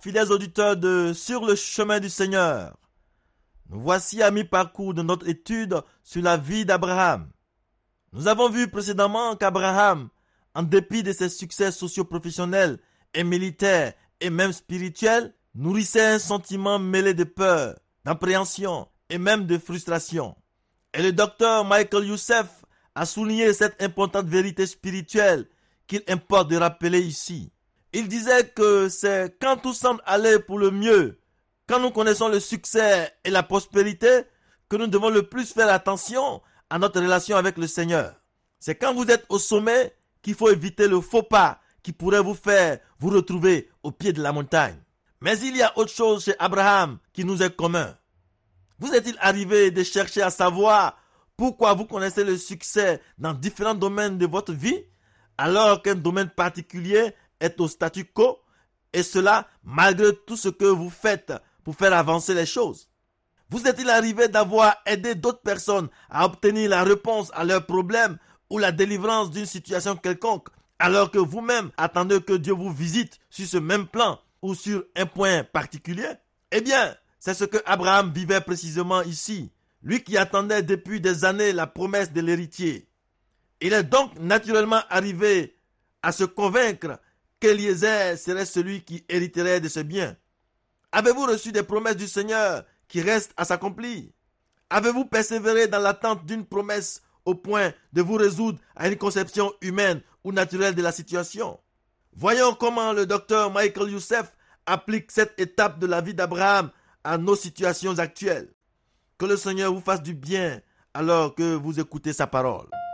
fidèles auditeurs de Sur le chemin du Seigneur. Nous voici à mi-parcours de notre étude sur la vie d'Abraham. Nous avons vu précédemment qu'Abraham, en dépit de ses succès socio-professionnels et militaires et même spirituels, nourrissait un sentiment mêlé de peur, d'appréhension et même de frustration. Et le docteur Michael Youssef a souligné cette importante vérité spirituelle qu'il importe de rappeler ici. Il disait que c'est quand tout semble aller pour le mieux, quand nous connaissons le succès et la prospérité, que nous devons le plus faire attention à notre relation avec le Seigneur. C'est quand vous êtes au sommet qu'il faut éviter le faux pas qui pourrait vous faire vous retrouver au pied de la montagne. Mais il y a autre chose chez Abraham qui nous est commun. Vous est-il arrivé de chercher à savoir pourquoi vous connaissez le succès dans différents domaines de votre vie, alors qu'un domaine particulier est au statu quo, et cela malgré tout ce que vous faites pour faire avancer les choses? Vous est-il arrivé d'avoir aidé d'autres personnes à obtenir la réponse à leurs problèmes ou la délivrance d'une situation quelconque, alors que vous-même attendez que Dieu vous visite sur ce même plan ou sur un point particulier? Eh bien, c'est ce que Abraham vivait précisément ici, lui qui attendait depuis des années la promesse de l'héritier. Il est donc naturellement arrivé à se convaincre qu'Éliezer serait celui qui hériterait de ce bien. Avez-vous reçu des promesses du Seigneur qui restent à s'accomplir? Avez-vous persévéré dans l'attente d'une promesse au point de vous résoudre à une conception humaine ou naturelle de la situation? Voyons comment le docteur Michael Youssef applique cette étape de la vie d'Abraham à nos situations actuelles. Que le Seigneur vous fasse du bien alors que vous écoutez sa parole.